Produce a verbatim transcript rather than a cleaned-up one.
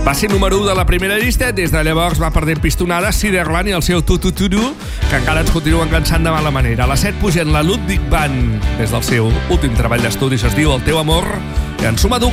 Va ser número u de la primera llista, des de llavors va perdent pistonada Siderland i el seu tututuru, que encara ens continuen cansant de mala manera. A la set pugen la Ludwig Band, des del seu últim treball d'estudis, es diu El teu amor, i en suma dues.